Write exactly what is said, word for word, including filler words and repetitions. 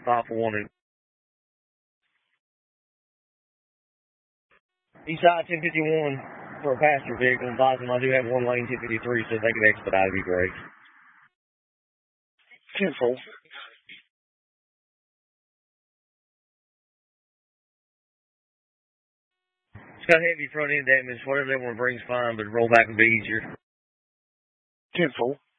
five four one. Eastside ten fifty-one for a passenger vehicle. Advise them I do have one lane ten fifty-three, so if they could expedite, it'd be great. ten four. It's got heavy front end damage. Whatever they want to bring's fine, but roll back would be easier. ten four.